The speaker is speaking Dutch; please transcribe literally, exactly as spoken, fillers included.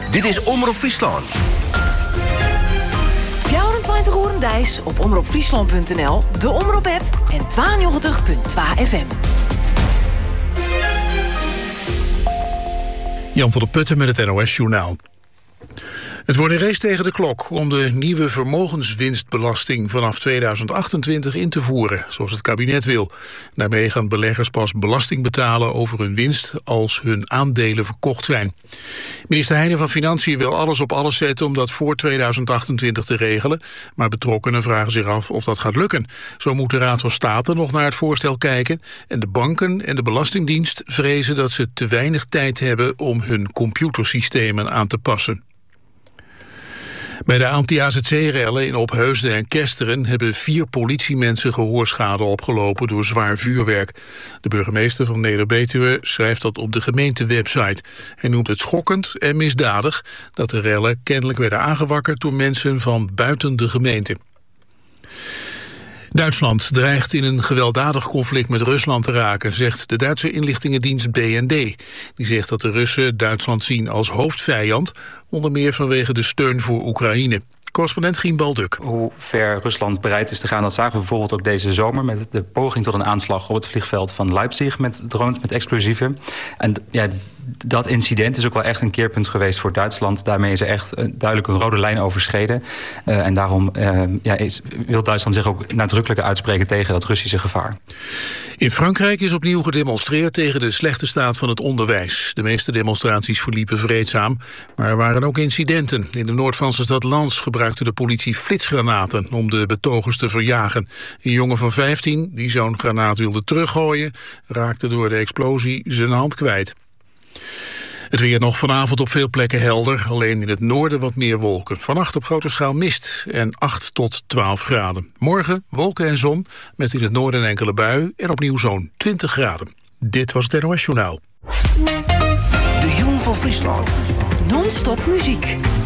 Dit is Omroep Friesland. vierentwintig uur een dijs op omroep friesland punt n l, de Omroep-app en tweeënnegentig komma twee F M. Jan van der Putten met het N O S-journaal. Het wordt een race tegen de klok om de nieuwe vermogenswinstbelasting vanaf tweeduizend achtentwintig in te voeren, zoals het kabinet wil. Daarmee gaan beleggers pas belasting betalen over hun winst als hun aandelen verkocht zijn. Minister Heijnen van Financiën wil alles op alles zetten om dat voor tweeduizend achtentwintig te regelen, maar betrokkenen vragen zich af of dat gaat lukken. Zo moet de Raad van State nog naar het voorstel kijken en de banken en de Belastingdienst vrezen dat ze te weinig tijd hebben om hun computersystemen aan te passen. Bij de anti-A Z C-rellen in Opheusden en Kesteren hebben vier politiemensen gehoorschade opgelopen door zwaar vuurwerk. De burgemeester van Neder-Betuwe schrijft dat op de gemeentewebsite. Hij noemt het schokkend en misdadig dat de rellen kennelijk werden aangewakkerd door mensen van buiten de gemeente. Duitsland dreigt in een gewelddadig conflict met Rusland te raken, zegt de Duitse inlichtingendienst B N D. Die zegt dat de Russen Duitsland zien als hoofdvijand, onder meer vanwege de steun voor Oekraïne. Correspondent Gien Balduk. Hoe ver Rusland bereid is te gaan, dat zagen we bijvoorbeeld ook deze zomer met de poging tot een aanslag op het vliegveld van Leipzig met drones met explosieven. En ja, dat incident is ook wel echt een keerpunt geweest voor Duitsland. Daarmee is er echt duidelijk een rode lijn overschreden. Uh, en daarom uh, ja, is, wil Duitsland zich ook nadrukkelijker uitspreken tegen dat Russische gevaar. In Frankrijk is opnieuw gedemonstreerd tegen de slechte staat van het onderwijs. De meeste demonstraties verliepen vreedzaam, maar er waren ook incidenten. In de Noord-Franse stad Lens gebruikte de politie flitsgranaten om de betogers te verjagen. Een jongen van vijftien, die zo'n granaat wilde teruggooien, raakte door de explosie zijn hand kwijt. Het weer nog vanavond op veel plekken helder, alleen in het noorden wat meer wolken. Vannacht op grote schaal mist en acht tot twaalf graden. Morgen wolken en zon, met in het noorden een enkele bui en opnieuw zo'n twintig graden. Dit was het N O S Journaal. De Jong van Friesland. Non-stop muziek.